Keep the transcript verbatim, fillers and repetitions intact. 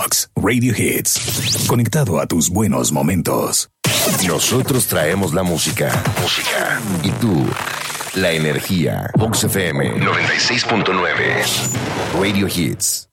Vox Radio Hits. Conectado a tus buenos momentos. Nosotros traemos la música. Música. Y tú, la energía. Vox F M noventa y seis punto nueve. Radio Hits.